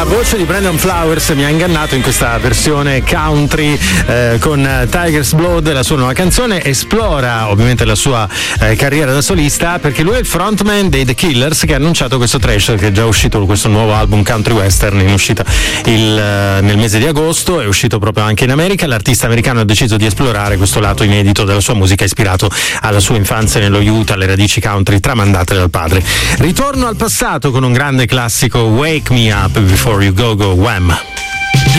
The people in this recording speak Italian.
La voce di Brandon Flowers mi ha ingannato in questa versione country con Tiger's Blood, la sua nuova canzone. Esplora ovviamente la sua carriera da solista, perché lui è il frontman dei The Killers, che ha annunciato questo trash, che è già uscito questo nuovo album country western in uscita nel mese di agosto, è uscito proprio anche in America. L'artista americano ha deciso di esplorare questo lato inedito della sua musica, ispirato alla sua infanzia nello Utah, alle radici country tramandate dal padre. Ritorno al passato con un grande classico, Wake Me Up Before You Go Go, Wham!